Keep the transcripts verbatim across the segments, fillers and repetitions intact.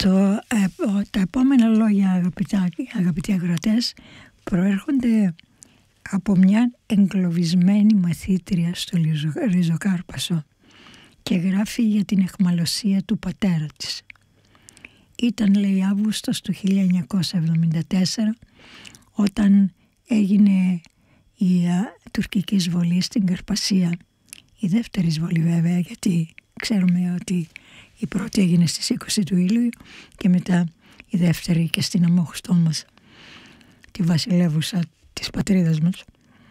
Το, ε, τα επόμενα λόγια, αγαπητά, αγαπητοί ακροατές, προέρχονται από μια εγκλωβισμένη μαθήτρια στο Ριζοκάρπασο και γράφει για την αιχμαλωσία του πατέρα της. Ήταν, λέει, Αύγουστος του χίλια εννιακόσια εβδομήντα τέσσερα, όταν έγινε η α, τουρκική εισβολή στην Καρπασία. Η δεύτερη εισβολή βέβαια, γιατί ξέρουμε ότι η πρώτη έγινε στις είκοσι του Ήλιου και μετά η δεύτερη και στην αμόχωστό μας, τη βασιλεύουσα της πατρίδας μας.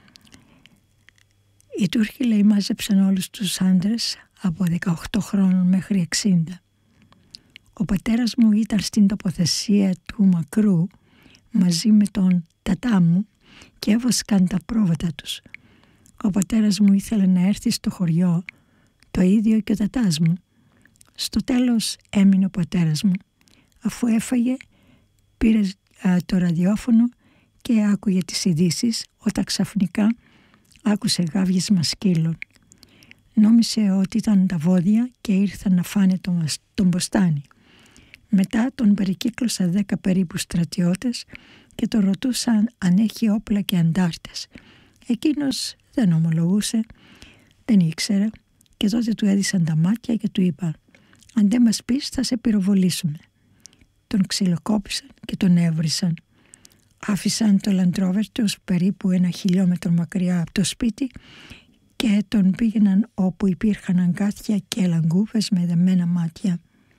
Οι Τούρκοι, λέει, μάζεψαν όλους τους άντρες από δεκαοκτώ χρόνων μέχρι εξήντα. Ο πατέρας μου ήταν στην τοποθεσία του Μακρού μαζί με τον τατά μου και έβοσκαν τα πρόβατα τους. Ο πατέρας μου ήθελε να έρθει στο χωριό, το ίδιο και ο τατάς μου. Στο τέλος έμεινε ο πατέρας μου. Αφού έφαγε, πήρε α, το ραδιόφωνο και άκουγε τις ειδήσεις, όταν ξαφνικά άκουσε γάβγισμα σκύλων. Νόμισε ότι ήταν τα βόδια και ήρθαν να φάνε τον, τον μποστάνι. Μετά τον περικύκλωσαν δέκα περίπου στρατιώτες και τον ρωτούσαν αν έχει όπλα και αντάρτες. Εκείνος δεν ομολογούσε, δεν ήξερε, και τότε του έδισαν τα μάτια και του είπαν: «Αν δεν μας πεις θα σε πυροβολήσουμε». Τον ξυλοκόπησαν και τον έβρισαν. Άφησαν το Land-Rover τους περίπου ένα χιλιόμετρο μακριά από το σπίτι και τον πήγαιναν όπου υπήρχαν αγκάθια και λαγκούβες με δεμένα μάτια.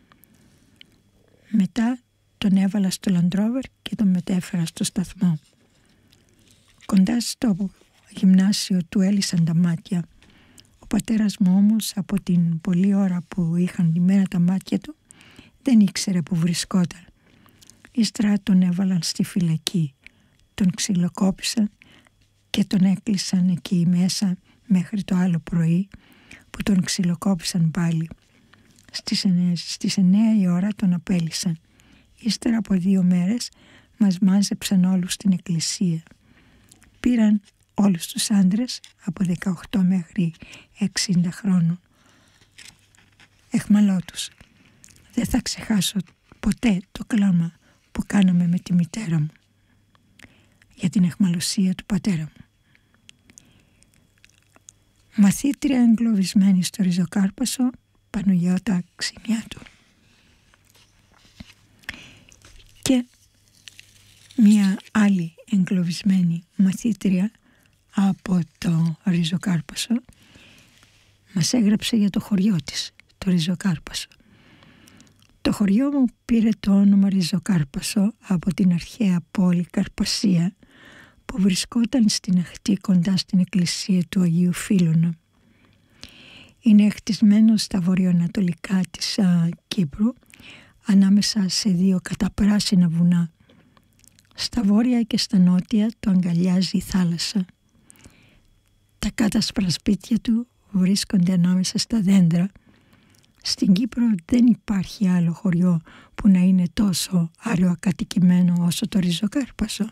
Μετά τον έβαλα στο Land-Rover και τον μετέφερα στο σταθμό. Κοντά στο γυμνάσιο του έλυσαν τα μάτια. Ο πατέρας μου όμως, από την πολλή ώρα που είχαν λυμμένα τα μάτια του, δεν ήξερε που βρισκόταν. Ύστερα τον έβαλαν στη φυλακή, τον ξυλοκόπησαν και τον έκλεισαν εκεί μέσα μέχρι το άλλο πρωί που τον ξυλοκόπησαν πάλι. Στις εννέα, στις εννέα η ώρα τον απέλυσαν. Ύστερα από δύο μέρες μας μάζεψαν όλους στην εκκλησία. Πήραν όλους τους άντρες από δεκαοκτώ μέχρι εξήντα χρόνων. Εχμαλώτους. Δεν θα ξεχάσω ποτέ το κλάμα που κάναμε με τη μητέρα μου για την αιχμαλωσία του πατέρα μου. Μαθήτρια εγκλωβισμένη στο Ριζοκάρπασο, Παναγιώτα Ξινιάτου. Και μία άλλη εγκλωβισμένη μαθήτρια από το Ριζοκάρπασο μας έγραψε για το χωριό της, το Ριζοκάρπασο. Το χωριό μου πήρε το όνομα Ριζοκάρπασο από την αρχαία πόλη Καρπασία που βρισκόταν στην αχτή κοντά στην εκκλησία του Αγίου Φίλωνα. Είναι χτισμένο στα βορειοανατολικά της α, Κύπρου, ανάμεσα σε δύο καταπράσινα βουνά. Στα βόρεια και στα νότια το αγκαλιάζει η θάλασσα. Τα κάτασπρα σπίτια του βρίσκονται ανάμεσα στα δέντρα. Στην Κύπρο δεν υπάρχει άλλο χωριό που να είναι τόσο αραιοκατοικημένο όσο το Ριζοκάρπασο.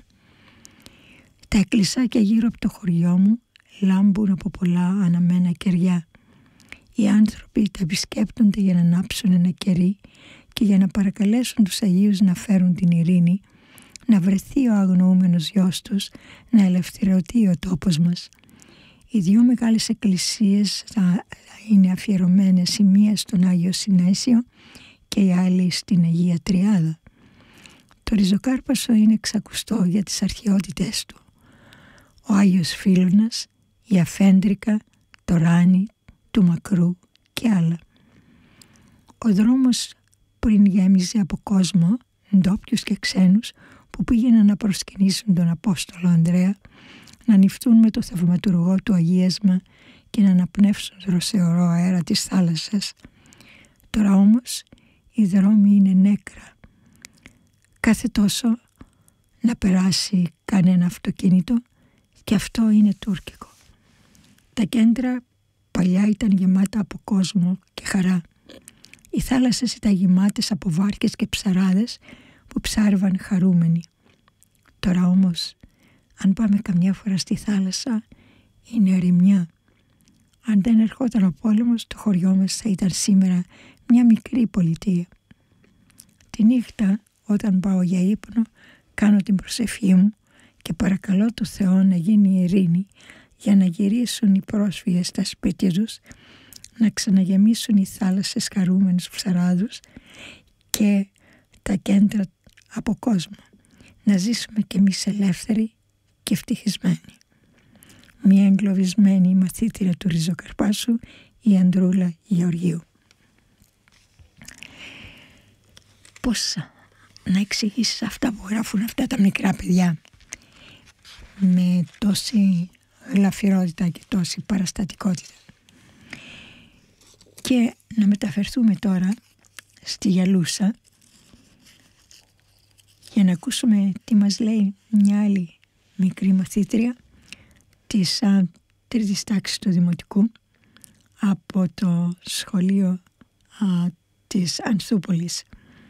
Τα εκκλησάκια γύρω από το χωριό μου λάμπουν από πολλά αναμένα κεριά. Οι άνθρωποι τα επισκέπτονται για να ανάψουν ένα κερί και για να παρακαλέσουν τους Αγίους να φέρουν την ειρήνη, να βρεθεί ο αγνοούμενος γιος τους, να ελευθερωθεί ο τόπος μας. Οι δύο μεγάλες εκκλησίες θα είναι αφιερωμένες, η μία στον Άγιο Συνέσιο και η άλλη στην Αγία Τριάδα. Το Ριζοκάρπασο είναι εξακουστό για τις αρχαιότητές του. Ο Άγιος Φίλωνας, η Αφέντρικα, το Ράνι, του Μακρού και άλλα. Ο δρόμος πριν γέμιζε από κόσμο, ντόπιους και ξένους, που πήγαιναν να προσκυνήσουν τον Απόστολο Ανδρέα, να νηφτούν με το θαυματουργό του αγίασμα και να αναπνεύσουν το ρωσεωρό αέρα της θάλασσας. Τώρα όμως οι δρόμοι είναι νέκρα. Κάθε τόσο να περάσει κανένα αυτοκίνητο και αυτό είναι τουρκικό. Τα κέντρα παλιά ήταν γεμάτα από κόσμο και χαρά. Οι θάλασσες ήταν γεμάτες από βάρκες και ψαράδες που ψάρευαν χαρούμενοι. Τώρα όμως, αν πάμε καμιά φορά στη θάλασσα, είναι ερημιά. Αν δεν ερχόταν ο πόλεμος, το χωριό μας θα ήταν σήμερα μια μικρή πολιτεία. Τη νύχτα όταν πάω για ύπνο κάνω την προσευχή μου και παρακαλώ το Θεό να γίνει ειρήνη για να γυρίσουν οι πρόσφυγες στα σπίτια τους, να ξαναγεμίσουν οι θάλασσες χαρούμενους ψαράδους και τα κέντρα από κόσμο. Να ζήσουμε κι εμείς ελεύθεροι και ευτυχισμένοι. Μια εγκλωβισμένη μαθήτρια του Ριζοκαρπάσου, η Ανδρούλα Γεωργίου. Πώς να εξηγήσεις αυτά που γράφουν αυτά τα μικρά παιδιά με τόση γλαφυρότητα και τόση παραστατικότητα? Και να μεταφερθούμε τώρα στη Γιαλούσα για να ακούσουμε τι μας λέει μια άλλη μικρή μαθήτρια της α, τρίτης τάξης του Δημοτικού από το σχολείο α, της Ανθούπολης.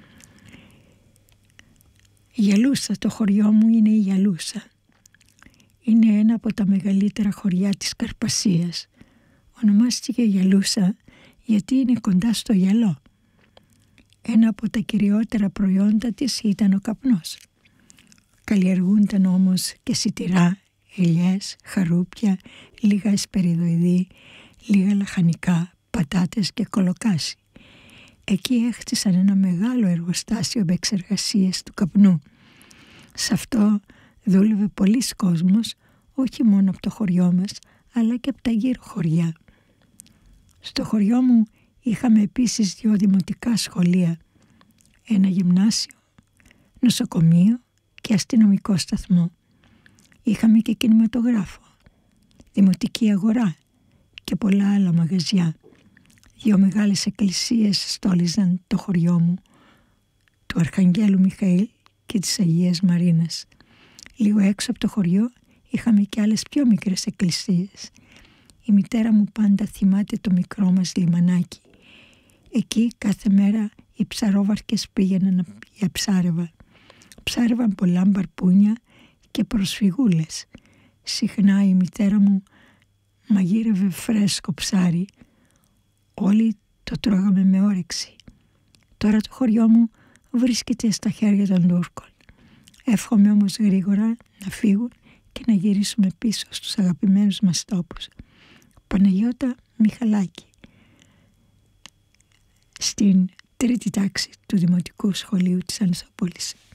Η Γιαλούσα, το χωριό μου είναι η Γιαλούσα. Είναι ένα από τα μεγαλύτερα χωριά της Καρπασίας. Ονομάστηκε Γιαλούσα γιατί είναι κοντά στο γυαλό. Ένα από τα κυριότερα προϊόντα της ήταν ο καπνός. Καλλιεργούνταν όμως και σιτηρά, ελιές, χαρούπια, λίγα εσπεριδοειδή, λίγα λαχανικά, πατάτες και κολοκάσι. Εκεί έχτισαν ένα μεγάλο εργοστάσιο επεξεργασίας του καπνού. Σε αυτό δούλευε πολλής κόσμος, όχι μόνο από το χωριό μας, αλλά και από τα γύρω χωριά. Στο χωριό μου είχαμε επίσης δύο δημοτικά σχολεία, ένα γυμνάσιο, νοσοκομείο και αστυνομικό σταθμό. Είχαμε και κινηματογράφο, δημοτική αγορά και πολλά άλλα μαγαζιά. Δύο μεγάλες εκκλησίες στόλιζαν το χωριό μου, του Αρχαγγέλου Μιχαήλ και της Αγίας Μαρίνας. Λίγο έξω από το χωριό είχαμε και άλλες πιο μικρές εκκλησίες. Η μητέρα μου πάντα θυμάται το μικρό μας λιμανάκι. Εκεί κάθε μέρα οι ψαρόβαρκες πήγαιναν για ψάρευα. Ψάρευαν πολλά μπαρπούνια και προσφυγούλες. Συχνά η μητέρα μου μαγείρευε φρέσκο ψάρι. Όλοι το τρώγαμε με όρεξη. Τώρα το χωριό μου βρίσκεται στα χέρια των Τούρκων. Εύχομαι όμως γρήγορα να φύγουν και να γυρίσουμε πίσω στους αγαπημένους μας τόπους. Παναγιώτα Μιχαλάκη, στην τρίτη τάξη του Δημοτικού Σχολείου της Ανθούπολης.